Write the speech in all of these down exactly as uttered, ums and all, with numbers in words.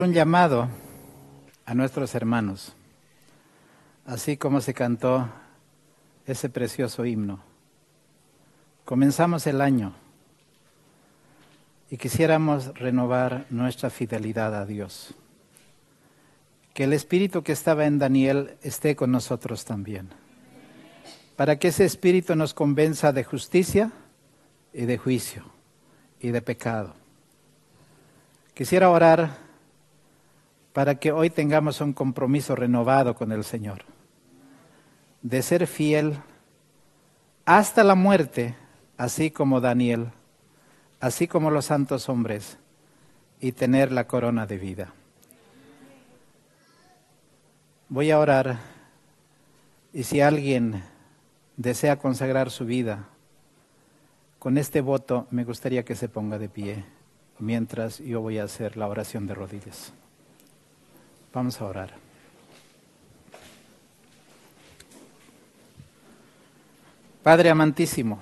Un llamado a nuestros hermanos, así como se cantó ese precioso himno. Comenzamos el año y quisiéramos renovar nuestra fidelidad a Dios. Que el espíritu que estaba en Daniel esté con nosotros también, para que ese espíritu nos convenza de justicia y de juicio y de pecado. Quisiera orar para que hoy tengamos un compromiso renovado con el Señor, de ser fiel hasta la muerte, así como Daniel, así como los santos hombres, y tener la corona de vida. Voy a orar, y si alguien desea consagrar su vida, con este voto me gustaría que se ponga de pie, mientras yo voy a hacer la oración de rodillas. Vamos a orar. Padre amantísimo,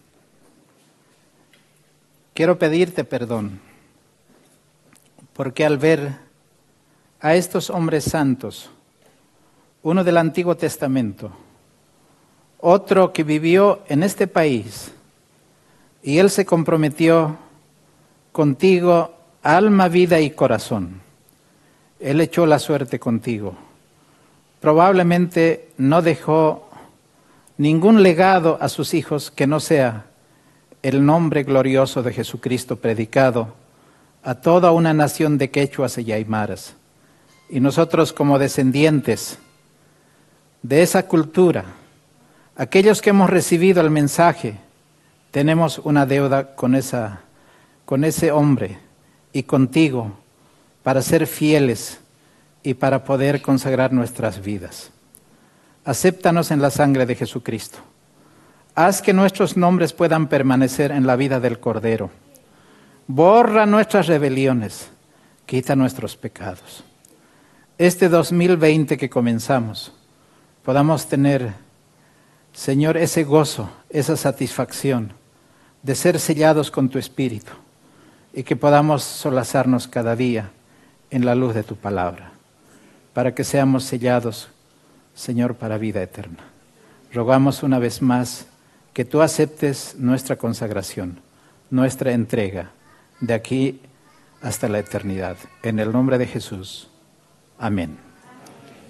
quiero pedirte perdón, porque al ver a estos hombres santos, uno del Antiguo Testamento, otro que vivió en este país, y él se comprometió contigo, alma, vida y corazón. Él echó la suerte contigo. Probablemente no dejó ningún legado a sus hijos que no sea el nombre glorioso de Jesucristo predicado a toda una nación de quechuas y aymaras. Y nosotros, como descendientes de esa cultura, aquellos que hemos recibido el mensaje, tenemos una deuda con esa, con ese hombre y contigo, para ser fieles y para poder consagrar nuestras vidas. Acéptanos en la sangre de Jesucristo. Haz que nuestros nombres puedan permanecer en la vida del Cordero. Borra nuestras rebeliones, quita nuestros pecados. Este dos mil veinte que comenzamos, podamos tener, Señor, ese gozo, esa satisfacción de ser sellados con tu Espíritu y que podamos solazarnos cada día en la luz de tu palabra, para que seamos sellados, Señor, para vida eterna. Rogamos una vez más que tú aceptes nuestra consagración, nuestra entrega, de aquí hasta la eternidad. En el nombre de Jesús. Amén.